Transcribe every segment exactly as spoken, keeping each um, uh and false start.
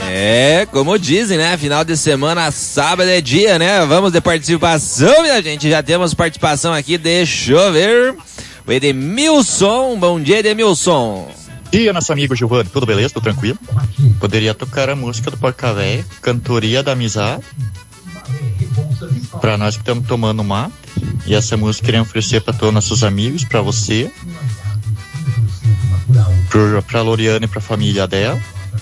É, como dizem, né? Final de semana, sábado é dia, né? Vamos de participação, minha gente. Já temos participação aqui, deixa eu ver. O Edemilson, bom dia, Edemilson. Bom dia, nosso amigo Giovanni, tudo beleza? Tudo tranquilo? Poderia tocar a música do Porca Véia, Cantoria da Amizade, pra nós que estamos tomando mate. E essa música queremos oferecer para todos nossos amigos, para você, pro, pra Loriane e pra família dela,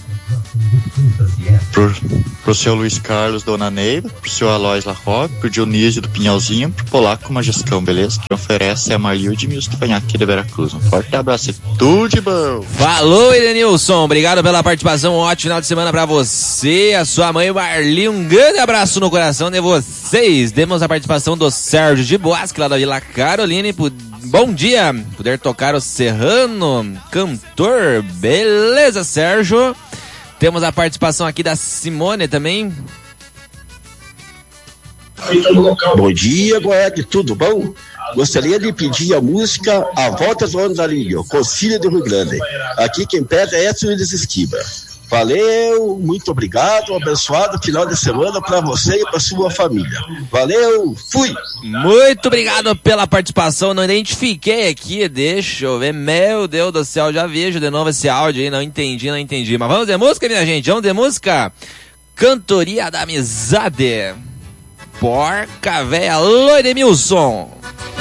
pro, pro seu Luiz Carlos, Dona Neiva, pro seu Aloys Larroque, pro Dionísio do Pinhalzinho, pro Polaco Majescão, beleza? Que oferece é a Marilde Music aqui de Veracruz. Um forte abraço e tudo de bom! Falou, Edenilson, obrigado pela participação, um ótimo final de semana pra você, a sua mãe Marli, um grande abraço no coração de vocês. Demos a participação do Sérgio de Boasque, lá da Vila Carolina. Bom dia, poder tocar o Serrano, cantor, beleza, Sérgio? Temos a participação aqui da Simone também. Bom dia, Goiás, tudo bom? Gostaria de pedir a música A Volta do Andarilho, Concílio do Rio Grande. Aqui quem pede é Edson Willis Esquiva. Valeu, muito obrigado, um abençoado final de semana para você e para sua família. Valeu, fui! Muito obrigado pela participação, não identifiquei aqui, deixa eu ver, meu Deus do céu, já vejo de novo esse áudio aí, não entendi, não entendi. Mas vamos de música, minha gente, vamos de música? Cantoria da Amizade, Porca Véia, Loidemilson.